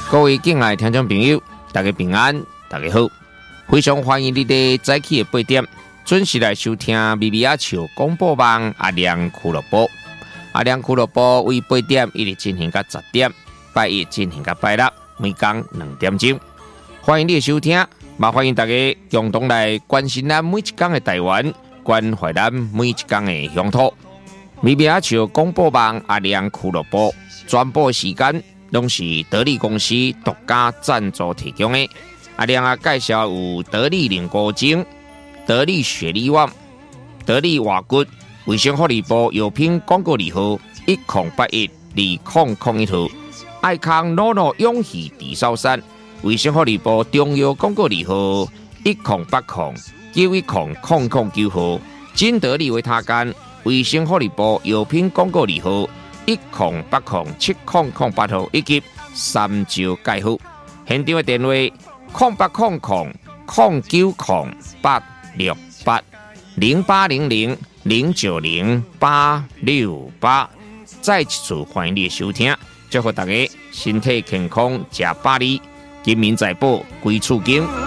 各位敬爱的听众朋友，大家平安，大家好，非常欢迎你哋早起的8点准时来收听咪咪阿笑广播网阿亮俱乐部。阿亮俱乐部为8点一直进行到10点，拜一进行到拜六，每天2点钟。欢迎你的收听，也欢迎大家共同来关心咱每一天的台湾，关怀咱每一天的乡土。咪咪阿笑广播网阿亮俱乐部转播时间拢是得力公司独家赞助提供的。阿亮啊，介绍有得力凝固精、得力雪力旺、得力瓦骨、卫生福利部药品广告字号10812001号，爱康诺诺永续地sau山，卫生福利部中药广告字号1080910009号，金得力维他干，卫生福利部药品广告字号10807008号，以及三招介护。现场的电话0800-090868680800090868。再一次欢迎你的收听，祝福大家身体健康，吃百里，金民财宝归厝经。